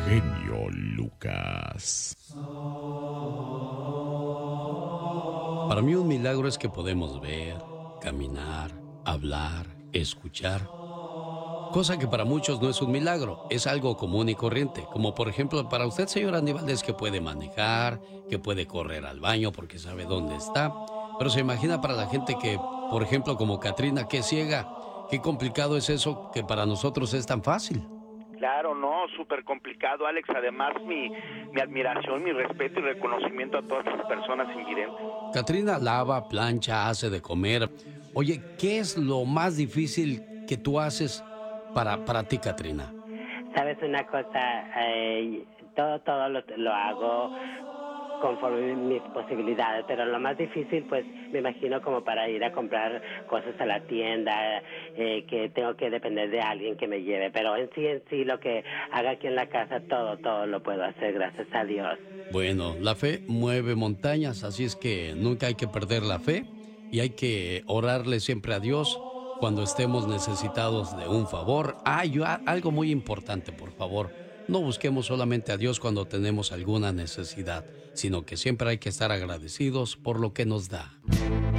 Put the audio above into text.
genio Lucas. Para mí un milagro es que podemos ver, caminar, hablar, escuchar. Cosa que para muchos no es un milagro, es algo común y corriente. Como por ejemplo para usted, señor Aníbal, es que puede manejar, que puede correr al baño porque sabe dónde está. Pero se imagina para la gente que, por ejemplo, como Katrina, que es ciega, qué complicado es eso que para nosotros es tan fácil. Claro, no, súper complicado, Alex. Además, mi admiración, mi respeto y reconocimiento a todas las personas invidentes. Katrina lava, plancha, hace de comer. Oye, ¿qué es lo más difícil que tú haces para ti, Katrina? Sabes una cosa, todo lo hago conforme mis posibilidades, pero lo más difícil, pues, me imagino como para ir a comprar cosas a la tienda, que tengo que depender de alguien que me lleve, pero en sí, lo que haga aquí en la casa, todo lo puedo hacer, gracias a Dios. Bueno, la fe mueve montañas, así es que nunca hay que perder la fe y hay que orarle siempre a Dios cuando estemos necesitados de un favor. Algo muy importante, por favor. No busquemos solamente a Dios cuando tenemos alguna necesidad, sino que siempre hay que estar agradecidos por lo que nos da.